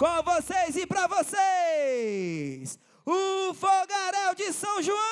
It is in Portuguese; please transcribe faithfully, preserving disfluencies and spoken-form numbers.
Com vocês e pra vocês, o Fogaréu de São João!